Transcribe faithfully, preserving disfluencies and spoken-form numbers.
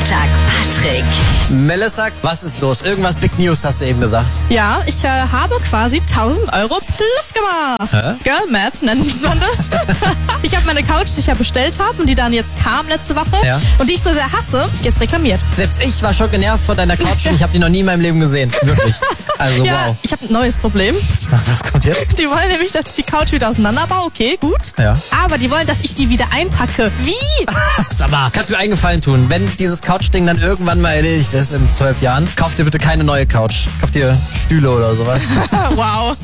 Freitag, Patrick. Melissa, was ist los? Irgendwas Big News hast du eben gesagt. Ja, ich äh, habe quasi tausend Euro plus gemacht. Hä? Girl Math nennt man das. Ich habe meine Couch, die ich ja bestellt habe und die dann jetzt kam letzte Woche Ja. und die ich so sehr hasse, jetzt reklamiert. Selbst ich war schon genervt von deiner Couch und ich habe die noch nie in meinem Leben gesehen. Wirklich. Also Ja, wow. ich habe ein neues Problem. Was kommt jetzt? Die wollen nämlich, dass ich die Couch wieder auseinanderbaue. Okay, gut. Ja. Aber die wollen, dass ich die wieder einpacke. Wie? Sag mal, kannst du mir einen Gefallen tun? Wenn dieses Couch-Ding dann irgendwann mal erledigt ist in zwölf Jahren, kauf dir bitte keine neue Couch. Kauf dir Stühle oder sowas. Wow.